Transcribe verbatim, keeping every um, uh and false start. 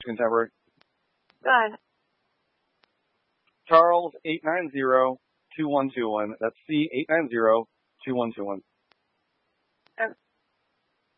Contemporary. Go ahead. Charles eight nine zero two one two one. That's C eight nine zero two one two one.